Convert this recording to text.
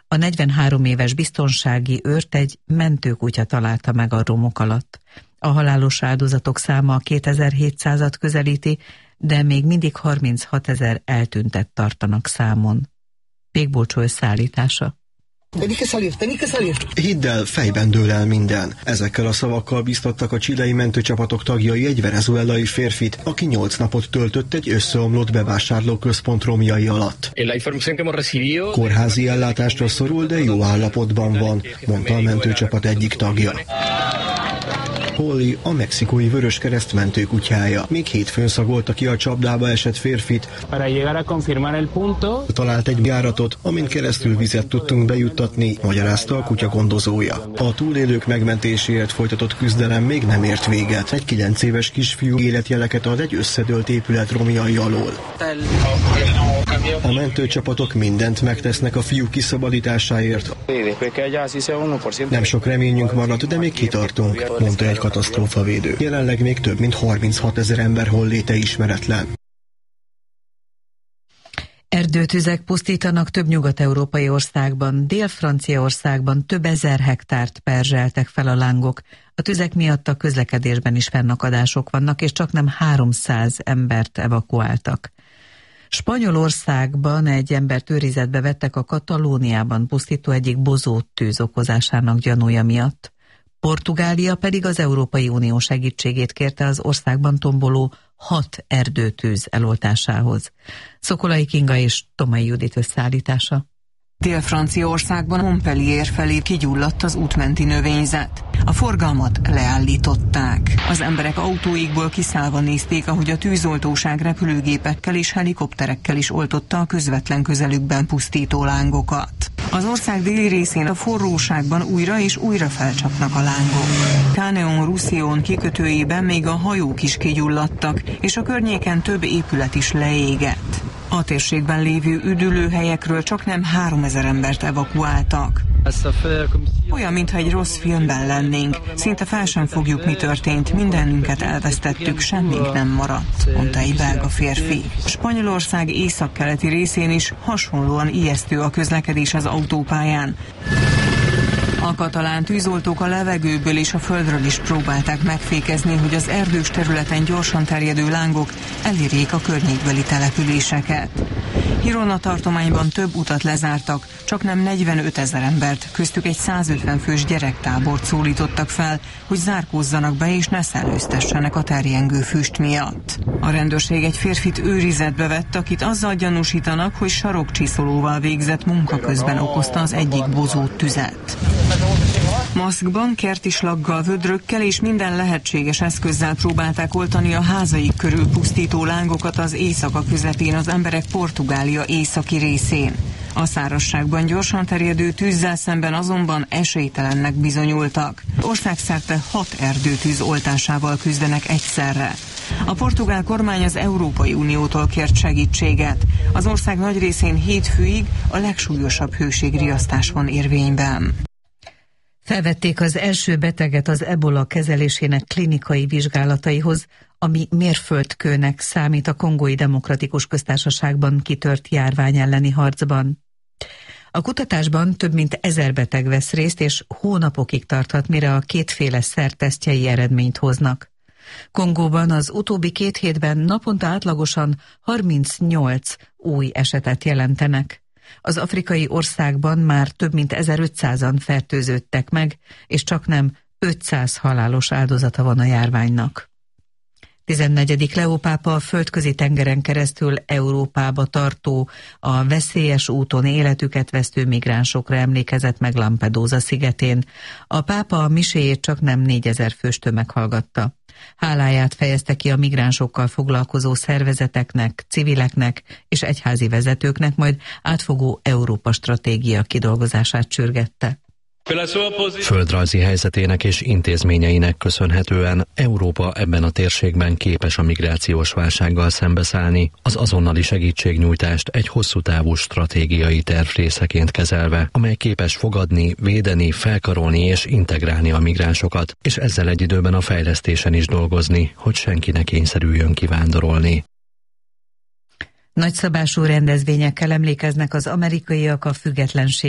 A 43 éves biztonsági őrt egy mentőkutya találta meg a romok alatt. A halálos áldozatok száma a 2700-at közelíti, de még mindig 36 000 eltüntet tartanak számon. Pékbolcsó összeállítása. Hidd el, fejben dől el minden. Ezekkel a szavakkal biztattak a chilei mentőcsapatok tagjai egy venezuelai férfit, aki 8 napot töltött egy összeomlott bevásárlóközpont romjai alatt. Kórházi ellátásra szorul, de jó állapotban van, mondta a mentőcsapat egyik tagja. Holly a mexikói Vöröskereszt mentőkutyája. Még hétfőn szagolta ki a csapdába esett férfit. Talált egy járatot, amin keresztül vizet tudtunk bejuttatni, magyarázta a kutya gondozója. A túlélők megmentéséért folytatott küzdelem még nem ért véget. Egy 9 éves kisfiú életjeleket ad egy összedőlt épület romjai alól. A mentőcsapatok mindent megtesznek a fiú kiszabadításáért. Nem sok reményünk maradt, de még kitartunk, mondta egy katasztrófavédő. Jelenleg még több mint 36 000 ember holléte ismeretlen. Erdőtüzek pusztítanak több nyugat-európai országban, Dél-Franciaországban több ezer hektárt perzseltek fel a lángok. A tüzek miatt a közlekedésben is fennakadások vannak, és csaknem 300 embert evakuáltak. Spanyolországban egy embert őrizetbe vettek a Katalóniában pusztító egyik bozóttűz okozásának gyanúja miatt. Portugália pedig az Európai Unió segítségét kérte az országban tomboló 6 erdőtűz eloltásához. Szokolai Kinga és Tomai Judit összeállítása. Dél-Franciaországban Montpellier felé kigyulladt az útmenti növényzet. A forgalmat leállították. Az emberek autóikból kiszállva nézték, ahogy a tűzoltóság repülőgépekkel és helikopterekkel is oltotta a közvetlen közelükben pusztító lángokat. Az ország déli részén a forróságban újra és újra felcsapnak a lángok. Caneon-Roussillon kikötőjében még a hajók is kigyulladtak, és a környéken több épület is leégett. A térségben lévő üdülőhelyekről csaknem 3000 embert evakuáltak. Olyan, mintha egy rossz filmben lennénk. Szinte fel sem fogjuk, mi történt. Mindenünket elvesztettük, semmink nem maradt, mondta egy belga férfi. Spanyolország északkeleti részén is hasonlóan ijesztő a közlekedés az autópályán. A katalán tűzoltók a levegőből és a földről is próbálták megfékezni, hogy az erdős területen gyorsan terjedő lángok elérjék a környékbeli településeket. Girona tartományban több utat lezártak, csaknem 45 000 embert, köztük egy 150 fős gyerektábort szólítottak fel, hogy zárkózzanak be és ne szellőztessenek a terjengő füst miatt. A rendőrség egy férfit őrizetbe vett, akit azzal gyanúsítanak, hogy sarokcsiszolóval végzett munka közben okozta az egyik bozót tüzet. Maszkban, kertislaggal, vödrökkel és minden lehetséges eszközzel próbálták oltani a házaik körül pusztító lángokat az éjszaka közepén az emberek Portugália északi részén. A szárazságban gyorsan terjedő tűzzel szemben azonban esélytelennek bizonyultak. Országszerte 6 erdőtűz oltásával küzdenek egyszerre. A portugál kormány az Európai Uniótól kért segítséget. Az ország nagy részén hétfőig a legsúlyosabb hőségriasztás van érvényben. Felvették az első beteget az ebola kezelésének klinikai vizsgálataihoz, ami mérföldkőnek számít a Kongói Demokratikus Köztársaságban kitört járvány elleni harcban. A kutatásban több mint 1000 beteg vesz részt, és hónapokig tarthat, mire a kétféle szer tesztjei eredményt hoznak. Kongóban az utóbbi 2 hétben naponta átlagosan 38 új esetet jelentenek. Az afrikai országban már több mint 1500-an fertőződtek meg, és csaknem 500 halálos áldozata van a járványnak. 14. Leó pápa a földközi tengeren keresztül Európába tartó, a veszélyes úton életüket vesztő migránsokra emlékezett meg Lampedusa szigetén. A pápa a miséjét csaknem 4000 fős tömeg hallgatta. Háláját fejezte ki a migránsokkal foglalkozó szervezeteknek, civileknek és egyházi vezetőknek, majd átfogó Európa stratégia kidolgozását sürgette. Földrajzi helyzetének és intézményeinek köszönhetően Európa ebben a térségben képes a migrációs válsággal szembeszállni, az azonnali segítségnyújtást egy hosszú távú stratégiai terv részeként kezelve, amely képes fogadni, védeni, felkarolni és integrálni a migránsokat, és ezzel egy időben a fejlesztésen is dolgozni, hogy senki ne kényszerüljön kivándorolni. Nagyszabású rendezvényekkel emlékeznek az amerikaiak a függetlenség